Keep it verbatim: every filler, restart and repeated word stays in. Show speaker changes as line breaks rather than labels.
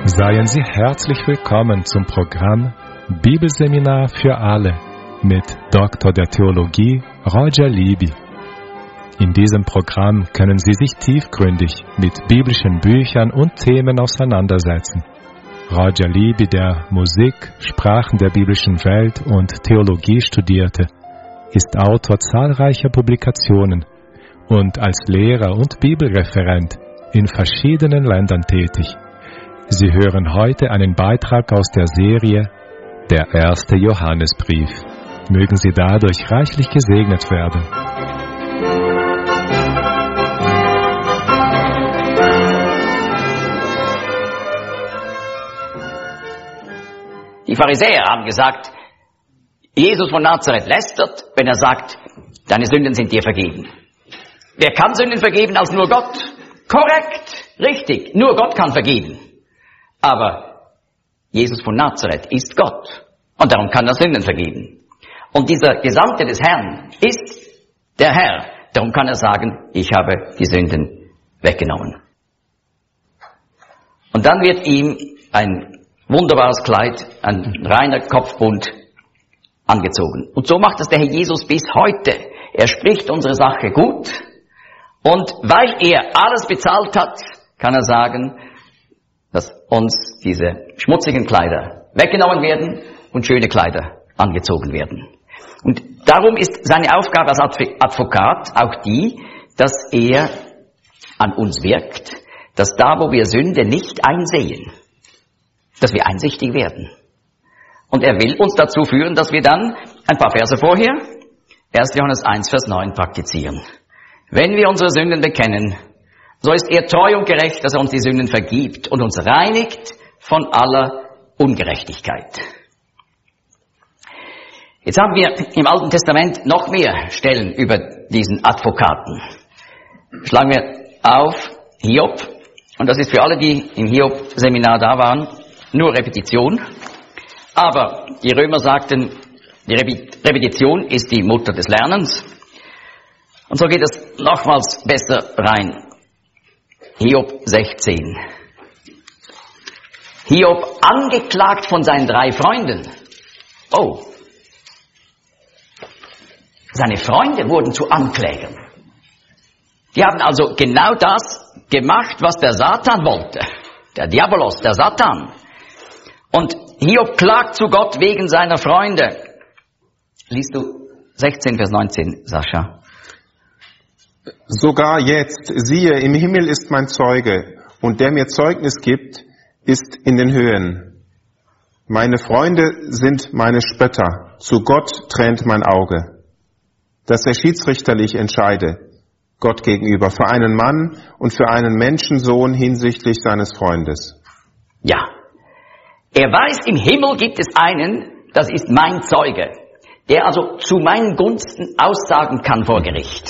Seien Sie herzlich willkommen zum Programm Bibelseminar für alle mit Doktor der Theologie Roger Libby. In diesem Programm können Sie sich tiefgründig mit biblischen Büchern und Themen auseinandersetzen. Roger Libby, der Musik, Sprachen der biblischen Welt und Theologie studierte, ist Autor zahlreicher Publikationen und als Lehrer und Bibelreferent in verschiedenen Ländern tätig. Sie hören heute einen Beitrag aus der Serie Der erste Johannesbrief. Mögen Sie dadurch reichlich gesegnet werden.
Die Pharisäer haben gesagt, Jesus von Nazareth lästert, wenn er sagt, deine Sünden sind dir vergeben. Wer kann Sünden vergeben als nur Gott? Korrekt, richtig, nur Gott kann vergeben. Aber Jesus von Nazareth ist Gott und darum kann er Sünden vergeben. Und dieser Gesandte des Herrn ist der Herr, darum kann er sagen, ich habe die Sünden weggenommen. Und dann wird ihm ein wunderbares Kleid, ein reiner Kopfbund angezogen. Und so macht das der Herr Jesus bis heute. Er spricht unsere Sache gut und weil er alles bezahlt hat, kann er sagen, dass uns diese schmutzigen Kleider weggenommen werden und schöne Kleider angezogen werden. Und darum ist seine Aufgabe als Advokat auch die, dass er an uns wirkt, dass da, wo wir Sünde nicht einsehen, dass wir einsichtig werden. Und er will uns dazu führen, dass wir dann ein paar Verse vorher, erster Johannes eins, Vers neun, praktizieren. Wenn wir unsere Sünden bekennen, so ist er treu und gerecht, dass er uns die Sünden vergibt und uns reinigt von aller Ungerechtigkeit. Jetzt haben wir im Alten Testament noch mehr Stellen über diesen Advokaten. Schlagen wir auf Hiob, und das ist für alle, die im Hiob-Seminar da waren, nur Repetition. Aber die Römer sagten, die Repetition ist die Mutter des Lernens. Und so geht es nochmals besser rein. Hiob sechzehn. Hiob angeklagt von seinen drei Freunden. Oh. Seine Freunde wurden zu Anklägern. Die haben also genau das gemacht, was der Satan wollte. Der Diabolos, der Satan. Und Hiob klagt zu Gott wegen seiner Freunde. Liest du sechzehn, Vers neunzehn, Sascha?
Sogar jetzt, siehe, im Himmel ist mein Zeuge, und der mir Zeugnis gibt, ist in den Höhen. Meine Freunde sind meine Spötter, zu Gott tränt mein Auge, dass er schiedsrichterlich entscheide, Gott gegenüber, für einen Mann und für einen Menschensohn hinsichtlich seines Freundes.
Ja, er weiß, im Himmel gibt es einen, das ist mein Zeuge, der also zu meinen Gunsten aussagen kann vor Gericht.